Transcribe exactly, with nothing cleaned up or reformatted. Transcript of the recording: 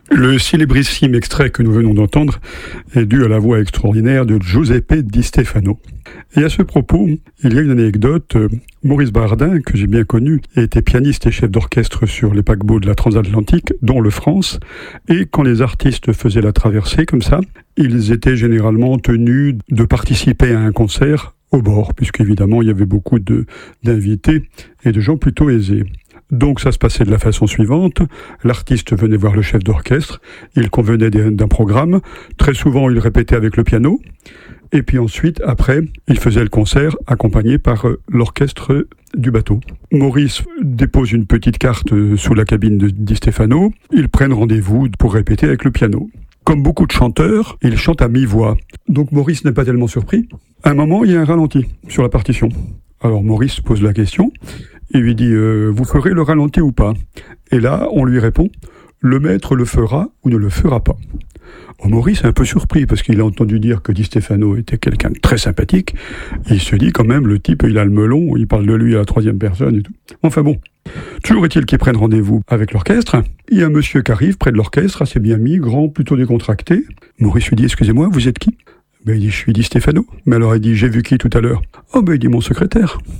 Le célébrissime extrait que nous venons d'entendre est dû à la voix extraordinaire de Giuseppe Di Stefano. Et à ce propos, il y a une anecdote. Maurice Bardin, que j'ai bien connu, était pianiste et chef d'orchestre sur les paquebots de la transatlantique, dont le France. Et quand les artistes faisaient la traversée comme ça, ils étaient généralement tenus de participer à un concert au bord, puisqu'évidemment il y avait beaucoup de, d'invités et de gens plutôt aisés. Donc ça se passait de la façon suivante, l'artiste venait voir le chef d'orchestre, il convenait d'un programme, très souvent il répétait avec le piano, et puis ensuite, après, il faisait le concert accompagné par l'orchestre du bateau. Maurice dépose une petite carte sous la cabine de Di Stefano, ils prennent rendez-vous pour répéter avec le piano. Comme beaucoup de chanteurs, ils chantent à mi-voix, donc Maurice n'est pas tellement surpris. À un moment, il y a un ralenti sur la partition. Alors Maurice pose la question, il lui dit euh, « Vous ferez le ralenti ou pas ?» Et là, on lui répond « Le maître le fera ou ne le fera pas ?» Oh, Maurice est un peu surpris parce qu'il a entendu dire que Di Stefano était quelqu'un de très sympathique. Et il se dit quand même, le type, il a le melon, il parle de lui à la troisième personne et tout. Enfin bon, toujours est-il qu'ils prennent rendez-vous avec l'orchestre. Il y a un monsieur qui arrive près de l'orchestre, assez bien mis, grand, plutôt décontracté. Maurice lui dit « Excusez-moi, vous êtes qui ?» Ben, il dit « Je suis Di Stefano. » Mais alors il dit « J'ai vu qui tout à l'heure ?» Oh ben il dit « Mon secrétaire. »